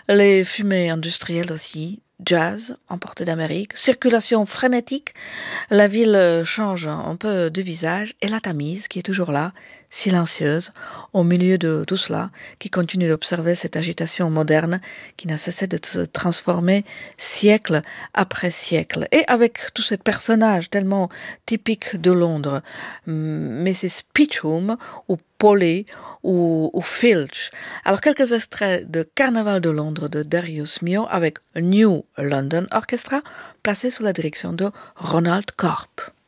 Les fumées industrielles aussi, jazz, emporté d'Amérique, circulation frénétique, la ville change un peu de visage et la Tamise qui est toujours là, silencieuse, au milieu de tout cela, qui continue d'observer cette agitation moderne qui n'a cessé de se transformer siècle après siècle. Et avec tous ces personnages tellement typiques de Londres, Mrs. Peachum ou Polly ou Filch. Alors quelques extraits de Carnaval de Londres de Darius Milhaud avec New London Orchestra, placé sous la direction de Ronald Corp.